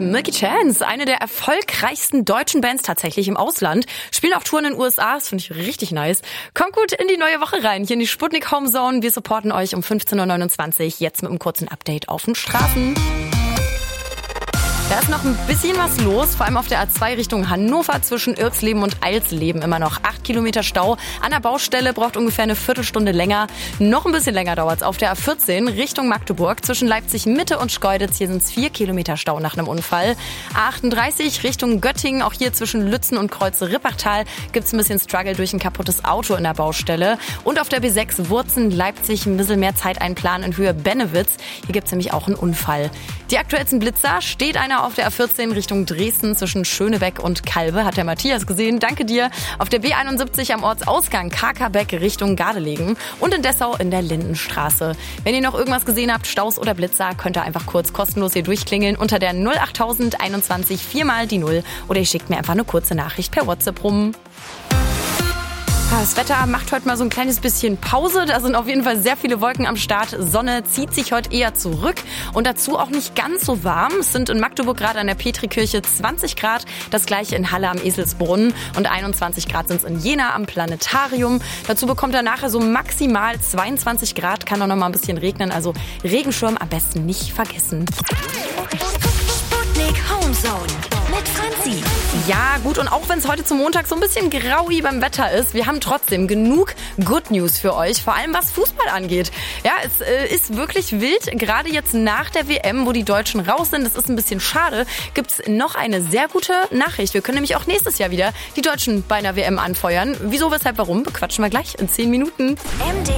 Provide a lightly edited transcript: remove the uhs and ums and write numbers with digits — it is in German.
Milky Chance, eine der erfolgreichsten deutschen Bands tatsächlich im Ausland, spielen auch Touren in den USA, das finde ich richtig nice. Kommt gut in die neue Woche rein, hier in die Sputnik Home Zone. Wir supporten euch um 15.29 Uhr, jetzt mit einem kurzen Update auf den Straßen. Da ist noch ein bisschen was los, vor allem auf der A2 Richtung Hannover zwischen Irksleben und Eilsleben immer noch 8 Kilometer Stau. An der Baustelle braucht ungefähr eine Viertelstunde länger. Noch ein bisschen länger dauert es auf der A14 Richtung Magdeburg zwischen Leipzig Mitte und Schkeuditz. Hier sind es 4 Kilometer Stau nach einem Unfall. A38 Richtung Göttingen, auch hier zwischen Lützen und Kreuze-Rippachtal gibt es ein bisschen Struggle durch ein kaputtes Auto in der Baustelle. Und auf der B6 Wurzen Leipzig ein bisschen mehr Zeit einplanen in Höhe Bennewitz. Hier gibt es nämlich auch einen Unfall. Die aktuellsten Blitzer steht einer auf der A14 Richtung Dresden zwischen Schönebeck und Kalbe, hat der Matthias gesehen. Danke dir. Auf der B71 am Ortsausgang Karkabeck Richtung Gardelegen und in Dessau in der Lindenstraße. Wenn ihr noch irgendwas gesehen habt, Staus oder Blitzer, könnt ihr einfach kurz kostenlos hier durchklingeln unter der 08021 4 die 0 oder ihr schickt mir einfach eine kurze Nachricht per WhatsApp rum. Das Wetter macht heute mal so ein kleines bisschen Pause. Da sind auf jeden Fall sehr viele Wolken am Start. Sonne zieht sich heute eher zurück und dazu auch nicht ganz so warm. Es sind in Magdeburg gerade an der Petrikirche 20 Grad, das gleiche in Halle am Eselsbrunnen und 21 Grad sind es in Jena am Planetarium. Dazu bekommt er nachher so maximal 22 Grad, kann auch noch mal ein bisschen regnen, also Regenschirm am besten nicht vergessen. Sputnik Home Zone mit Franzi. Ja, gut, und auch wenn es heute zum Montag so ein bisschen graui beim Wetter ist, wir haben trotzdem genug Good News für euch, vor allem was Fußball angeht. Ja, es ist wirklich wild, gerade jetzt nach der WM, wo die Deutschen raus sind, das ist ein bisschen schade, gibt's noch eine sehr gute Nachricht. Wir können nämlich auch nächstes Jahr wieder die Deutschen bei einer WM anfeuern. Wieso, weshalb, warum, bequatschen wir gleich in 10 Minuten. MDR